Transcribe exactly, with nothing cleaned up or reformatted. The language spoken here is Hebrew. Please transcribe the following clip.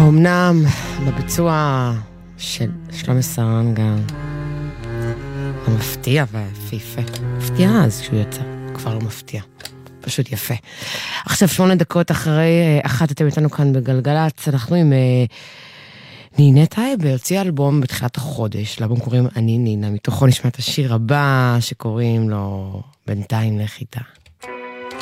אמנם בביצוע של שלומי סרנגה, המפתיע והיפהפה. מפתיע אז כשהוא יצא, כבר לא מפתיע. פשוט יפה. עכשיו שמונה דקות אחרי אחת אתם איתנו כאן בגלגלץ, אנחנו עם נינה טייבה, הוציאה אלבום בתחילת החודש, לאלבום קוראים אני נינה, מתוכו נשמע את השיר הבא שקוראים לו בינתיים לך איתה.